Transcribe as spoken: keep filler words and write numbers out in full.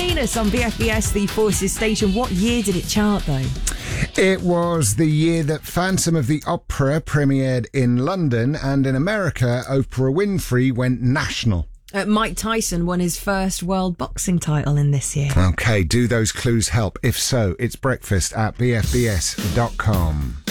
Venus on B F B S, the Forces station. What year did it chart, though? It was the year that Phantom of the Opera premiered in London, and in America, Oprah Winfrey went national. Uh, Mike Tyson won his first world boxing title in this year. OK, do those clues help? If so, it's breakfast at b f b s dot com.